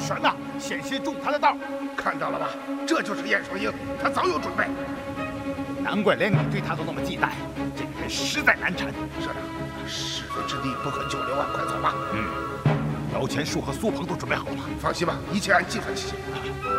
神呐，险些中他的道。 看到了吧，这就是燕双鹰，他早有准备。 难怪连你对他都那么忌惮，这个人实在难缠。 社长，是非之地不可久留啊，快走吧。 摇钱树和苏鹏都准备好了， 放心吧，一切按计算进行。